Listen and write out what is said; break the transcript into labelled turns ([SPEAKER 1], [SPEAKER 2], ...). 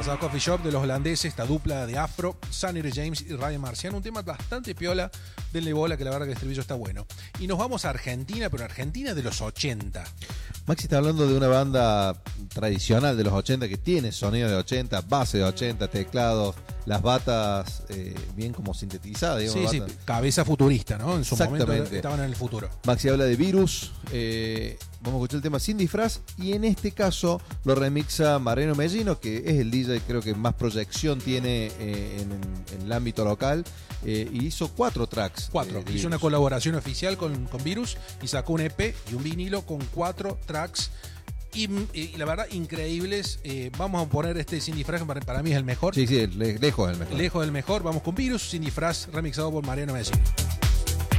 [SPEAKER 1] pasado Coffee Shop de los holandeses, esta dupla de afro, Sunny Ray James y Ryan Marciano, un tema bastante piola del bola, que la verdad que el estribillo está bueno. Y nos vamos a Argentina, pero Argentina de los 80.
[SPEAKER 2] Maxi está hablando de una banda tradicional de los 80 que tiene sonido de 80, base de 80, teclados, las batas bien como sintetizadas. Digamos,
[SPEAKER 1] Sí,
[SPEAKER 2] batas.
[SPEAKER 1] cabeza futurista, ¿no? En su momento estaban en el futuro.
[SPEAKER 2] Maxi habla de Virus, vamos a escuchar el tema Sin Disfraz y en este caso lo remixa Mariano Mellino, que es el DJ creo que más proyección tiene en el ámbito local, y hizo 4 tracks.
[SPEAKER 1] Hizo una colaboración oficial con Virus y sacó un EP y un vinilo con 4 tracks. Y la verdad, increíbles. Vamos a poner este Sin Disfraz, que para mí es el mejor.
[SPEAKER 2] Sí, lejos del mejor.
[SPEAKER 1] Lejos del mejor. Vamos con Virus, Sin Disfraz, remixado por Mariano Mellino.